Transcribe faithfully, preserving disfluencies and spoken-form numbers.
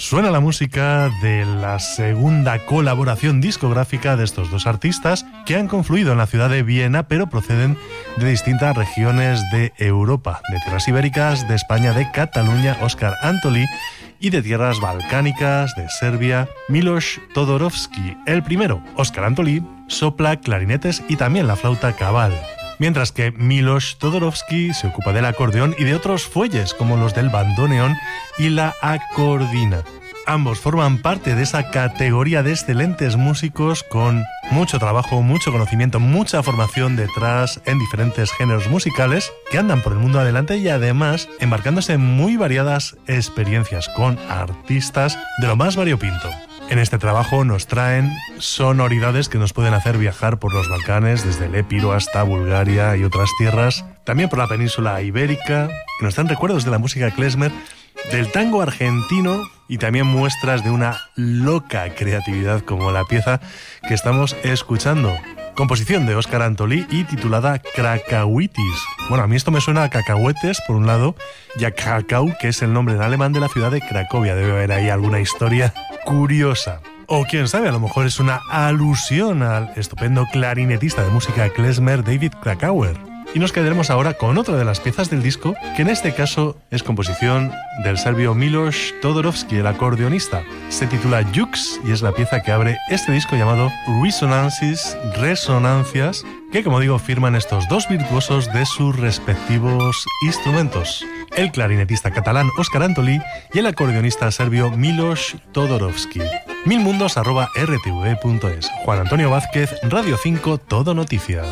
Suena la música de la segunda colaboración discográfica de estos dos artistas que han confluido en la ciudad de Viena, pero proceden de distintas regiones de Europa, de tierras ibéricas, de España, de Cataluña, Óscar Antolí, y de tierras balcánicas, de Serbia, Miloš Todorovski. El primero, Óscar Antolí, sopla clarinetes y también la flauta cabal, mientras que Miloš Todorovski se ocupa del acordeón y de otros fuelles como los del bandoneón y la acordina. Ambos forman parte de esa categoría de excelentes músicos con mucho trabajo, mucho conocimiento, mucha formación detrás en diferentes géneros musicales que andan por el mundo adelante y además embarcándose en muy variadas experiencias con artistas de lo más variopinto. En este trabajo nos traen sonoridades que nos pueden hacer viajar por los Balcanes, desde el Épiro hasta Bulgaria y otras tierras, también por la península ibérica, que nos dan recuerdos de la música klezmer, del tango argentino y también muestras de una loca creatividad como la pieza que estamos escuchando. Composición de Óscar Antolí y titulada Krakauitis. Bueno, a mí esto me suena a cacahuetes, por un lado, y a Krakau, que es el nombre en alemán de la ciudad de Cracovia. Debe haber ahí alguna historia curiosa. O quién sabe, a lo mejor es una alusión al estupendo clarinetista de música klezmer David Krakauer. Y nos quedaremos ahora con otra de las piezas del disco, que en este caso es composición del serbio Miloš Todorovski, el acordeonista. Se titula Jux y es la pieza que abre este disco llamado Resonances, Resonancias, que, como digo, firman estos dos virtuosos de sus respectivos instrumentos. El clarinetista catalán Óscar Antolí y el acordeonista serbio Miloš Todorovski. milmundos arroba r t v punto es. Juan Antonio Vázquez, Radio cinco, Todo Noticias.